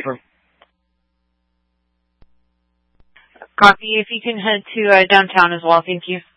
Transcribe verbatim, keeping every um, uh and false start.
For Copy. If you can head to uh, downtown as well, thank you.